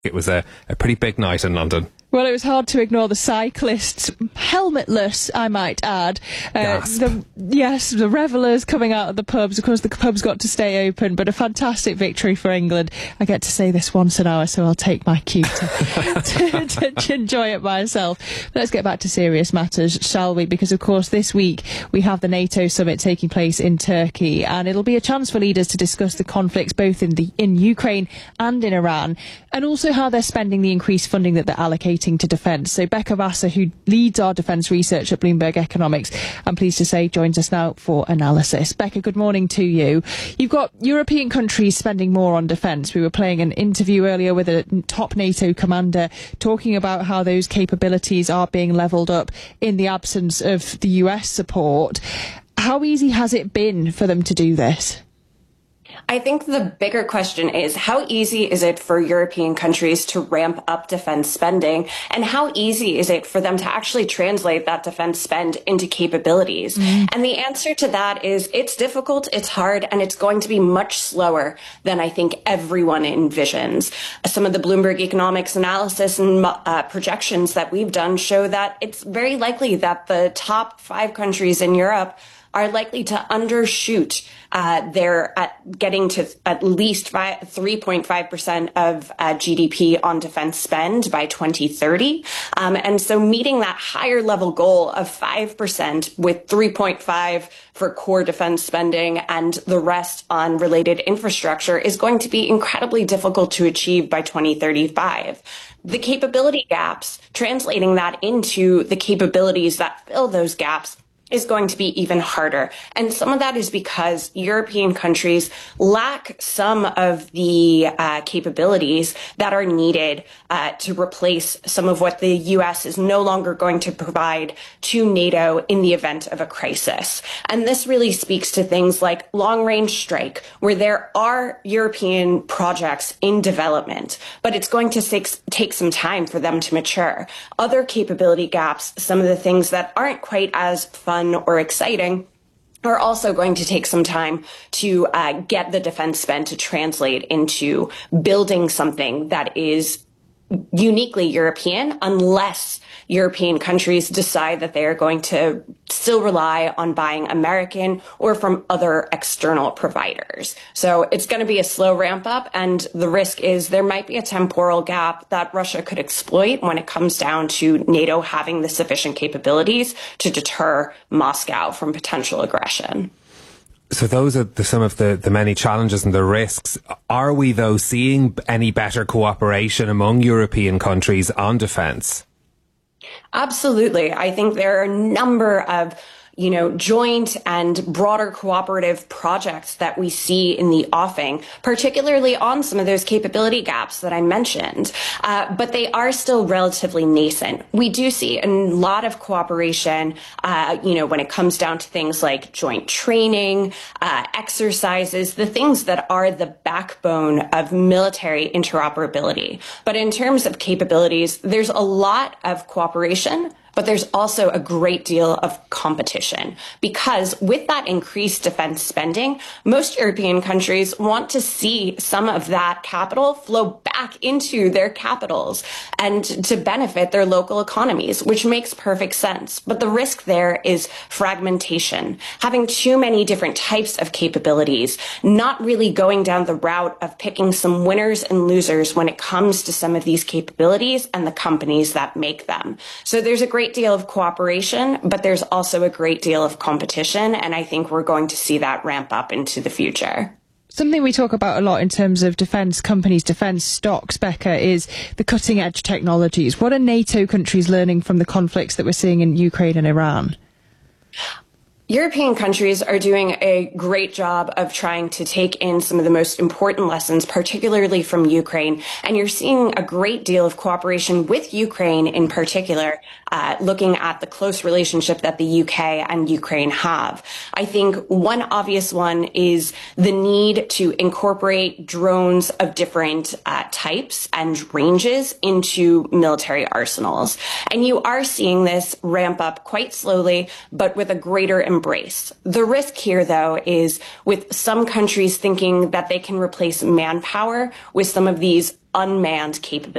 It was a pretty big night in London. Well, it was hard to ignore the cyclists, helmetless, I might add. The revellers coming out of the pubs. Of course, the pubs got to stay open, but a fantastic victory for England. I get to say this once an hour, so I'll take my cue to enjoy it myself. But let's get back to serious matters, shall we? Because, of course, this week we have the NATO summit taking place in Turkey, and it'll be a chance for leaders to discuss the conflicts both in Ukraine and in Iran, and also how they're spending the increased funding that they're allocating to defence. So Becca Vassar, who leads our defence research at Bloomberg Economics, I'm pleased to say joins us now for analysis. Becca, good morning to you. You've got European countries spending more on defence. We were playing an interview earlier with a top NATO commander talking about how those capabilities are being levelled up in the absence of the US support. How easy has it been for them to do this? I think the bigger question is, how easy is it for European countries to ramp up defense spending? And how easy is it for them to actually translate that defense spend into capabilities? And the answer to that is it's difficult, it's hard, and it's going to be much slower than I think everyone envisions. Some of the Bloomberg Economics analysis and projections that we've done show that it's very likely that the top 5 countries in Europe are likely to undershoot their getting to at least 3.5% of GDP on defense spend by 2030. And so meeting that higher level goal of 5% with 3.5 for core defense spending and the rest on related infrastructure is going to be incredibly difficult to achieve by 2035. The capability gaps, translating that into the capabilities that fill those gaps, is going to be even harder. And some of that is because European countries lack some of the capabilities that are needed to replace some of what the US is no longer going to provide to NATO in the event of a crisis. And this really speaks to things like long-range strike, where there are European projects in development, but it's going to take some time for them to mature. Other capability gaps, some of the things that aren't quite as fun or exciting, are also going to take some time to get the defense spend to translate into building something that is uniquely European, unless European countries decide that they are going to still rely on buying American or from other external providers. So it's going to be a slow ramp up, and the risk is there might be a temporal gap that Russia could exploit when it comes down to NATO having the sufficient capabilities to deter Moscow from potential aggression. So those are some of the many challenges and the risks. Are we, though, seeing any better cooperation among European countries on defence? Absolutely. I think there are a number of joint and broader cooperative projects that we see in the offing, particularly on some of those capability gaps that I mentioned. But they are still relatively nascent. We do see a lot of cooperation, when it comes down to things like joint training, exercises, the things that are the backbone of military interoperability. But in terms of capabilities, there's a lot of cooperation, but there's also a great deal of competition, because with that increased defense spending, most European countries want to see some of that capital flow back into their capitals and to benefit their local economies, which makes perfect sense. But the risk there is fragmentation, having too many different types of capabilities, not really going down the route of picking some winners and losers when it comes to some of these capabilities and the companies that make them. So there's a great deal of cooperation, but there's also a great deal of competition, and I think we're going to see that ramp up into the future. Something we talk about a lot in terms of defence companies, defence stocks, Becca, is the cutting-edge technologies. What are NATO countries learning from the conflicts that we're seeing in Ukraine and Iran? European countries are doing a great job of trying to take in some of the most important lessons, particularly from Ukraine. And you're seeing a great deal of cooperation with Ukraine in particular, looking at the close relationship that the UK and Ukraine have. I think one obvious one is the need to incorporate drones of different types and ranges into military arsenals. And you are seeing this ramp up quite slowly, but with a greater embrace. The risk here, though, is with some countries thinking that they can replace manpower with some of these unmanned capabilities.